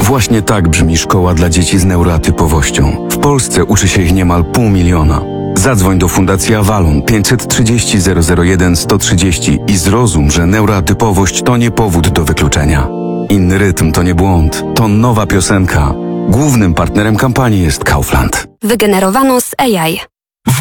Właśnie tak brzmi szkoła dla dzieci z neuroatypowością. W Polsce uczy się ich niemal 500 000. Zadzwoń do Fundacji Avalon 530 001 130 i zrozum, że neuroatypowość to nie powód do wykluczenia. Inny rytm to nie błąd, to nowa piosenka. Głównym partnerem kampanii jest Kaufland. Wygenerowano z AI.